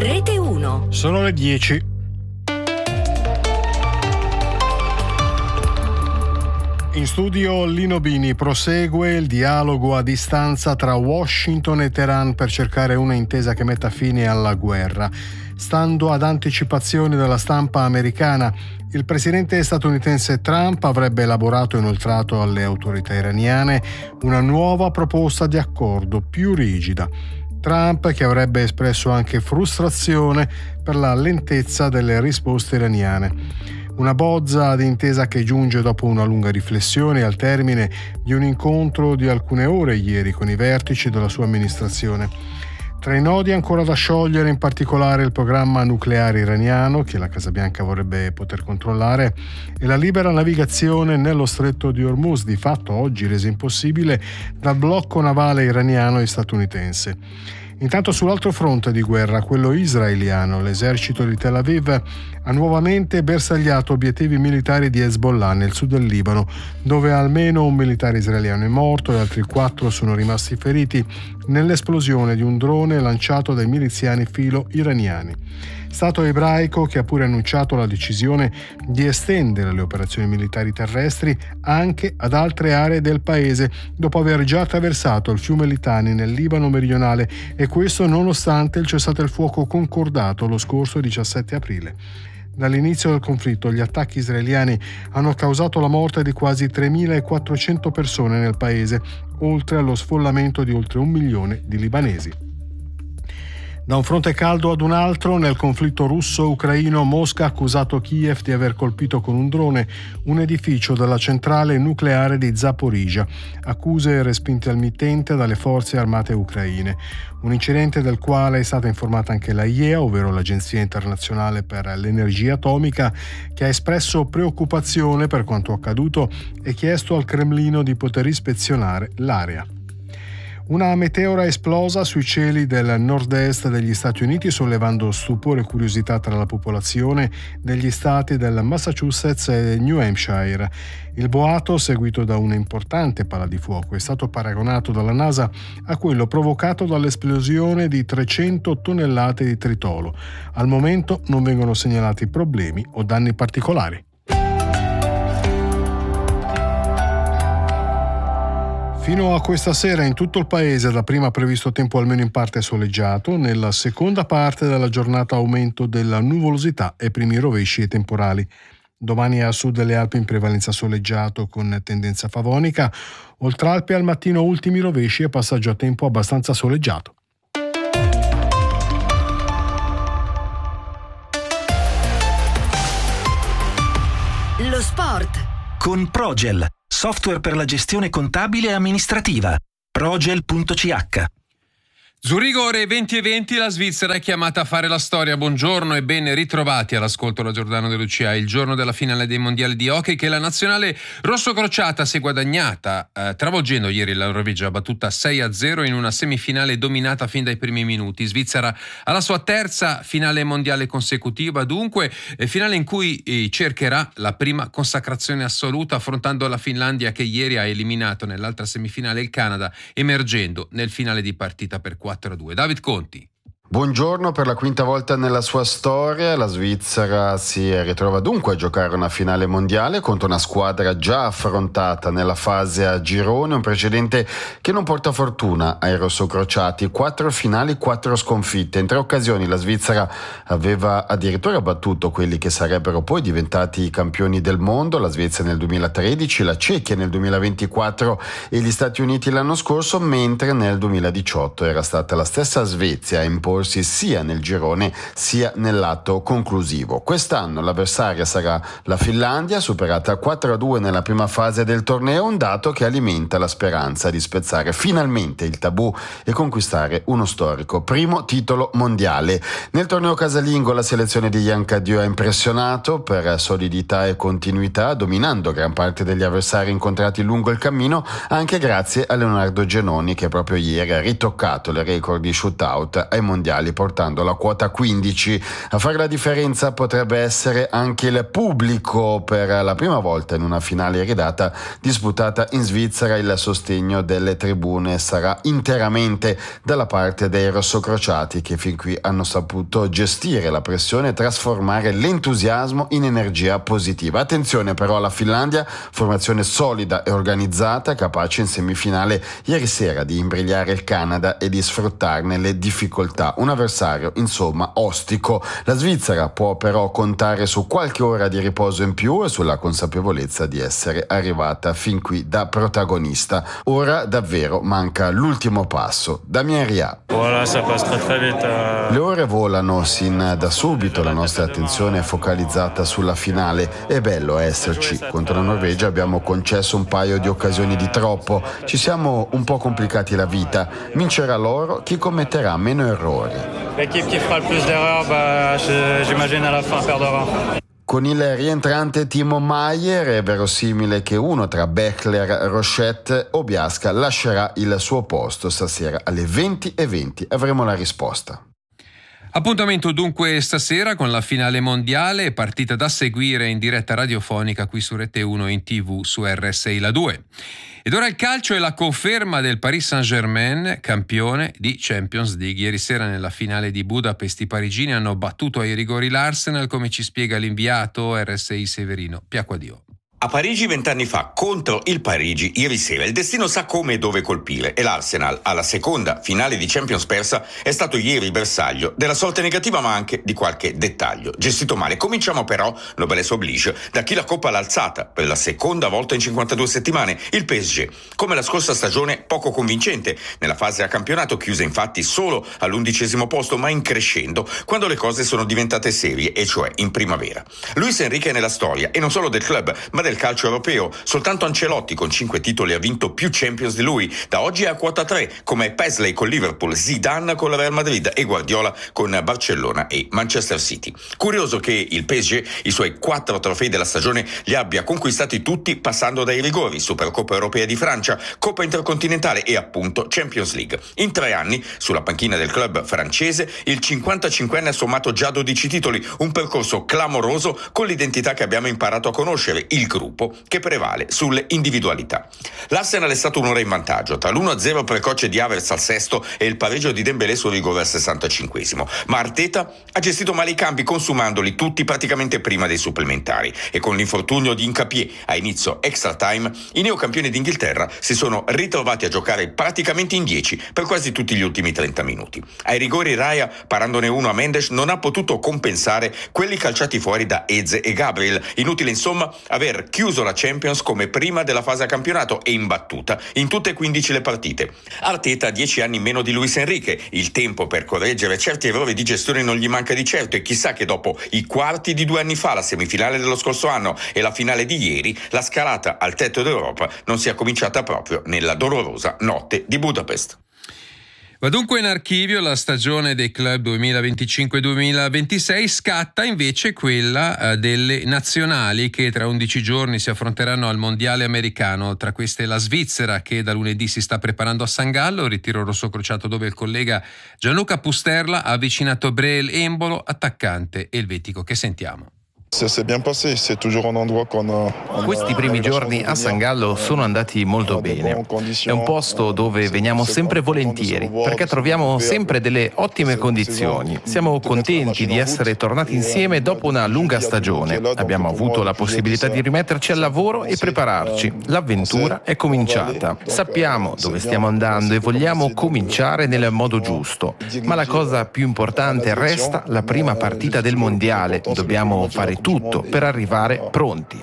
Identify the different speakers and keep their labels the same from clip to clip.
Speaker 1: Rete 1.
Speaker 2: Sono le 10. In studio Lino Bini. Prosegue il dialogo a distanza tra Washington e Teheran per cercare una intesa che metta fine alla guerra. Stando ad anticipazioni della stampa americana, il presidente statunitense Trump avrebbe elaborato e inoltrato alle autorità iraniane una nuova proposta di accordo più rigida. Trump, che avrebbe espresso anche frustrazione per la lentezza delle risposte iraniane. Una bozza di intesa che giunge dopo una lunga riflessione al termine di un incontro di alcune ore ieri con i vertici della sua amministrazione. Tra i nodi ancora da sciogliere, in particolare il programma nucleare iraniano, che la Casa Bianca vorrebbe poter controllare, e la libera navigazione nello stretto di Hormuz, di fatto oggi resa impossibile dal blocco navale iraniano e statunitense. Intanto sull'altro fronte di guerra, quello israeliano, l'esercito di Tel Aviv ha nuovamente bersagliato obiettivi militari di Hezbollah nel sud del Libano, dove almeno un militare israeliano è morto e altri 4 sono rimasti feriti nell'esplosione di un drone lanciato dai miliziani filo-iraniani. Stato ebraico che ha pure annunciato la decisione di estendere le operazioni militari terrestri anche ad altre aree del paese, dopo aver già attraversato il fiume Litani nel Libano meridionale, e questo nonostante il cessate il fuoco concordato lo scorso 17 aprile. Dall'inizio del conflitto gli attacchi israeliani hanno causato la morte di quasi 3.400 persone nel paese, oltre allo sfollamento di oltre 1 milione di libanesi. Da un fronte caldo ad un altro, nel conflitto russo-ucraino, Mosca ha accusato Kiev di aver colpito con un drone un edificio della centrale nucleare di Zaporizhzhia, accuse respinte al mittente dalle forze armate ucraine. Un incidente del quale è stata informata anche la IEA, ovvero l'Agenzia Internazionale per l'Energia Atomica, che ha espresso preoccupazione per quanto accaduto e chiesto al Cremlino di poter ispezionare l'area. Una meteora esplosa sui cieli del nord-est degli Stati Uniti, sollevando stupore e curiosità tra la popolazione degli stati del Massachusetts e New Hampshire. Il boato, seguito da un'importante palla di fuoco, è stato paragonato dalla NASA a quello provocato dall'esplosione di 300 tonnellate di tritolo. Al momento non vengono segnalati problemi o danni particolari. Fino a questa sera in tutto il paese dapprima previsto tempo almeno in parte soleggiato, nella seconda parte della giornata aumento della nuvolosità e primi rovesci e temporali. Domani a sud delle Alpi in prevalenza soleggiato con tendenza favonica, oltre Alpi al mattino ultimi rovesci e passaggio a tempo abbastanza soleggiato.
Speaker 1: Lo sport
Speaker 3: con Progel, software per la gestione contabile e amministrativa. Progel.ch.
Speaker 4: Zurigo, ore 20:20, la Svizzera è chiamata a fare la storia. Buongiorno e ben ritrovati all'ascolto da Giordano De Lucia. Il giorno della finale dei mondiali di hockey che la nazionale rossocrociata si è guadagnata, travolgendo ieri la Norvegia, battuta 6-0 in una semifinale dominata fin dai primi minuti. Svizzera alla sua terza finale mondiale consecutiva, dunque finale in cui cercherà la prima consacrazione assoluta, affrontando la Finlandia che ieri ha eliminato nell'altra semifinale il Canada, emergendo nel finale di partita per 4-2. David Conti.
Speaker 5: Buongiorno. Per la quinta volta nella sua storia la Svizzera si ritrova dunque a giocare una finale mondiale contro una squadra già affrontata nella fase a girone, un precedente che non porta fortuna ai rossocrociati. 4 finali, 4 sconfitte. In 3 occasioni la Svizzera aveva addirittura battuto quelli che sarebbero poi diventati i campioni del mondo, la Svezia nel 2013, la Cechia nel 2024 e gli Stati Uniti l'anno scorso, mentre nel 2018 era stata la stessa Svezia a imporsi sia nel girone sia nell'atto conclusivo. Quest'anno l'avversaria sarà la Finlandia, superata 4-2 nella prima fase del torneo, un dato che alimenta la speranza di spezzare finalmente il tabù e conquistare uno storico primo titolo mondiale. Nel torneo casalingo la selezione di Yann Cadieux ha impressionato per solidità e continuità, dominando gran parte degli avversari incontrati lungo il cammino, anche grazie a Leonardo Genoni che proprio ieri ha ritoccato le record di shootout ai mondiali mondiali, portando la quota 15. A fare la differenza potrebbe essere anche il pubblico. Per la prima volta in una finale iridata disputata in Svizzera il sostegno delle tribune sarà interamente dalla parte dei rossocrociati, che fin qui hanno saputo gestire la pressione e trasformare l'entusiasmo in energia positiva. Attenzione però alla Finlandia, formazione solida e organizzata, capace in semifinale ieri sera di imbrigliare il Canada e di sfruttarne le difficoltà. Un avversario insomma ostico. La Svizzera può però contare su qualche ora di riposo in più e sulla consapevolezza di essere arrivata fin qui da protagonista. Ora davvero manca l'ultimo passo. Damien Ria. Le ore volano sin da subito, la nostra attenzione è focalizzata sulla finale. È bello esserci. Contro la Norvegia abbiamo concesso un paio di occasioni di troppo. Ci siamo un po' complicati la vita. Vincerà loro chi commetterà meno errori.
Speaker 6: L'équipe qui fera le plus d'erreurs, j'imagine à la fin perdra.
Speaker 5: Con il rientrante Timo Maier è verosimile che uno tra Beckler, Rochette o Biasca lascerà il suo posto. Stasera alle 20:20 avremo la risposta.
Speaker 4: Appuntamento dunque stasera con la finale mondiale, partita da seguire in diretta radiofonica qui su Rete 1 e in TV su RSI La 2. Ed ora il calcio e la conferma del Paris Saint-Germain, campione di Champions League. Ieri sera nella finale di Budapest i parigini hanno battuto ai rigori l'Arsenal, come ci spiega l'inviato RSI Severino Piacquadio.
Speaker 7: A Parigi 20 anni fa, contro il Parigi, ieri sera il destino sa come e dove colpire e l'Arsenal, alla seconda finale di Champions persa, è stato ieri il bersaglio della sorte negativa ma anche di qualche dettaglio gestito male. Cominciamo però, noblesse oblige, da chi la Coppa l'ha alzata per la seconda volta in 52 settimane, il PSG. Come la scorsa stagione, poco convincente. Nella fase a campionato chiusa infatti solo all'11° posto, ma in crescendo quando le cose sono diventate serie, e cioè in primavera. Luis Enrique è nella storia, e non solo del club, ma del calcio europeo. Soltanto Ancelotti con 5 titoli ha vinto più Champions di lui. Da oggi è a quota 3, come Paisley con Liverpool, Zidane con la Real Madrid e Guardiola con Barcellona e Manchester City. Curioso che il PSG i suoi 4 trofei della stagione li abbia conquistati tutti passando dai rigori: Supercoppa europea di Francia, Coppa intercontinentale e appunto Champions League. In 3 anni, sulla panchina del club francese, il 55enne ha sommato già 12 titoli, un percorso clamoroso con l'identità che abbiamo imparato a conoscere, il gruppo che prevale sulle individualità. L'Arsenal è stato un'ora in vantaggio, tra l'1-0 precoce di Havertz al 6° e il pareggio di Dembélé sul rigore al 65°, ma Arteta ha gestito male i cambi, consumandoli tutti praticamente prima dei supplementari, e con l'infortunio di Hincapié a inizio extra time i neocampioni d'Inghilterra si sono ritrovati a giocare praticamente in 10 per quasi tutti gli ultimi 30 minuti. Ai rigori Raya, parandone uno a Mendes, non ha potuto compensare quelli calciati fuori da Eze e Gabriel. Inutile insomma aver chiuso la Champions come prima della fase a campionato e imbattuta in tutte e 15 le partite. Arteta ha 10 anni meno di Luis Enrique, il tempo per correggere certi errori di gestione non gli manca di certo, e chissà che dopo i quarti di 2 anni fa, la semifinale dello scorso anno e la finale di ieri, la scalata al tetto d'Europa non sia cominciata proprio nella dolorosa notte di Budapest.
Speaker 4: Va dunque in archivio la stagione dei club 2025-2026, scatta invece quella delle nazionali che tra 11 giorni si affronteranno al mondiale americano. Tra queste la Svizzera, che da lunedì si sta preparando a San Gallo, ritiro rossocrociato dove il collega Gianluca Pusterla ha avvicinato Breel Embolo, attaccante elvetico, che sentiamo.
Speaker 8: Questi primi giorni a San Gallo sono andati molto bene. È un posto dove veniamo sempre volentieri, perché troviamo sempre delle ottime condizioni. Siamo contenti di essere tornati insieme dopo una lunga stagione. Abbiamo avuto la possibilità di rimetterci al lavoro e prepararci. L'avventura è cominciata. Sappiamo dove stiamo andando e vogliamo cominciare nel modo giusto. Ma la cosa più importante resta la prima partita del mondiale. Dobbiamo fare tutto per arrivare pronti.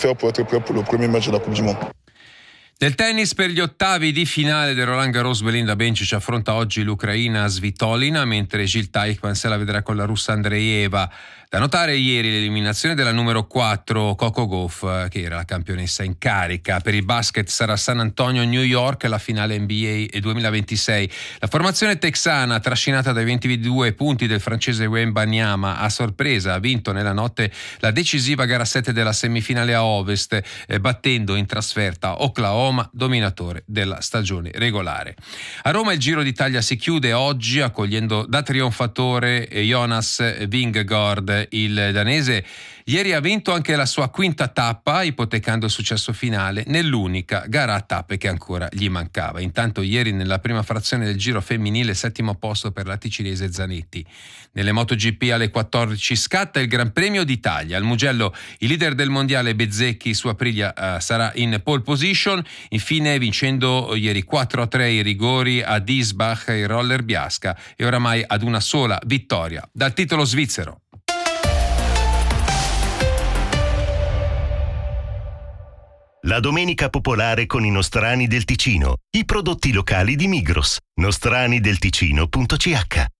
Speaker 4: Nel tennis, per gli ottavi di finale del Roland Garros, Belinda Bencic affronta oggi l'ucraina Svitolina, mentre Gilles Teichmann se la vedrà con la russa Andreeva. Da notare ieri l'eliminazione della numero 4 Coco Gauff, che era la campionessa in carica. Per il basket sarà San Antonio New York, la finale NBA 2026. La formazione texana, trascinata dai 22 punti del francese Wembanyama, a sorpresa ha vinto nella notte la decisiva gara 7 della semifinale a Ovest, battendo in trasferta Oklahoma Roma, dominatore della stagione regolare. A Roma il Giro d'Italia si chiude oggi accogliendo da trionfatore Jonas Vingegaard, il danese. Ieri ha vinto anche la sua quinta tappa, ipotecando il successo finale nell'unica gara a tappe che ancora gli mancava. Intanto ieri nella prima frazione del Giro femminile 7° posto per la ticinese Zanetti. Nelle MotoGP alle 14 scatta il Gran Premio d'Italia. Al Mugello il leader del mondiale Bezzecchi su Aprilia sarà in pole position. Infine, vincendo ieri 4-3 i rigori a Diesbach, il roller Biasca e oramai ad una sola vittoria dal titolo svizzero.
Speaker 9: La domenica popolare con i nostrani del Ticino, i prodotti locali di Migros, nostranidelticino.ch.